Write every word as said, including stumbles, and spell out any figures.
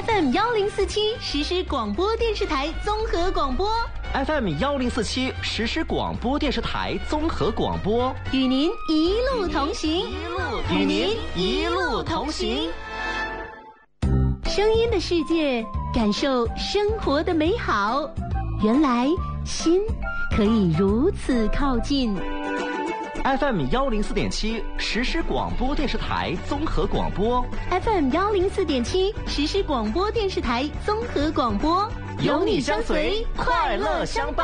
F M 幺零四七实时广播电视台综合广播 F M 幺零四七实时广播电视台综合广播， 与您一路同行， 与您一路同行。 声音的世界，感受生活的美好。原来心可以如此靠近。 F M 幺零四点七实时广播电视台综合广播 ，F M 幺零四点七实时广播电视台综合广播， 有你相随，快乐相伴。